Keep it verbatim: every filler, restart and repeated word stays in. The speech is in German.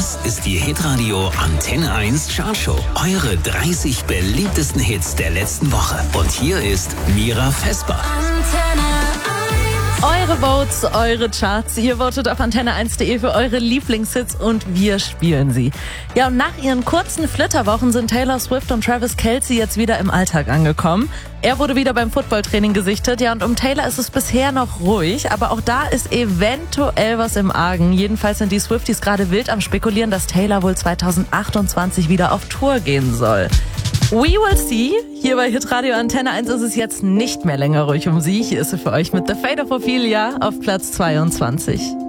Das ist die Hitradio Antenne eins Chartshow. Eure dreißig beliebtesten Hits der letzten Woche. Und hier ist Mira Vesper. Eure Votes, eure Charts. Ihr votet auf antenne eins punkt de für eure Lieblingshits und wir spielen sie. Ja, und nach ihren kurzen Flitterwochen sind Taylor Swift und Travis Kelce jetzt wieder im Alltag angekommen. Er wurde wieder beim Footballtraining gesichtet. Ja, und um Taylor ist es bisher noch ruhig, aber auch da ist eventuell was im Argen. Jedenfalls sind die Swifties gerade wild am Spekulieren, dass Taylor wohl zweitausendachtundzwanzig wieder auf Tour gehen soll. We will see. Hier bei Hitradio Antenne eins ist es jetzt nicht mehr länger ruhig um sie. Hier ist sie für euch mit The Fate of Ophelia auf Platz zweiundzwanzig.